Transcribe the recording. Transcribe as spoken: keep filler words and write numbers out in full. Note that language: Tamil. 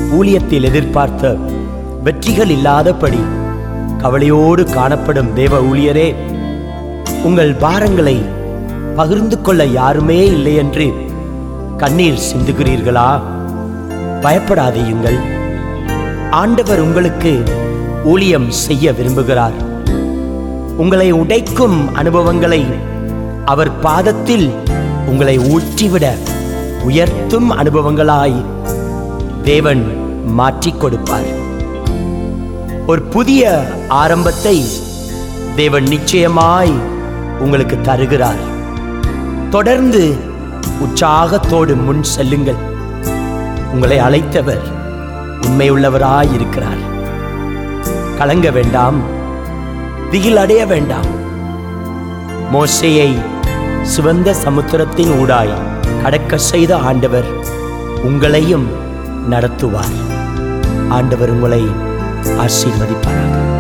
ஊழியத்தில் எதிர்பார்த்த வெற்றிகள் இல்லாதபடி கவலையோடு காணப்படும் தேவ ஊழியரே, உங்கள் பாரங்களை பகிர்ந்து கொள்ள யாருமே இல்லை என்று கண்ணீர் சிந்துகிறீர்களா? பயப்படாதீர்கள். ஆண்டவர் உங்களுக்கு ஊழியம் செய்ய விரும்புகிறார். உங்களை உடைக்கும் அனுபவங்களை அவர் பாதத்தில் உங்களை ஊற்றிவிட உயர்த்தும் அனுபவங்களாய் தேவன் மாற்றிக் கொடுப்பார். ஒரு புதிய ஆரம்பத்தை தேவன் நிச்சயமாய் உங்களுக்கு தருகிறார். தொடர்ந்து உற்சாகத்தோடு முன் செல்லுங்கள். உங்களை அழைத்தவர் உண்மையுள்ளவராய் இருக்கிறார். கலங்க வேண்டாம், திகில் அடைய வேண்டாம். மோசேயை சிவந்த சமுத்திரத்தின் ஊடாய் கடக்க செய்த ஆண்டவர் உங்களையும் நடத்துவார். ஆண்டவர் உங்களை ஆசீர்வதிப்பாராக.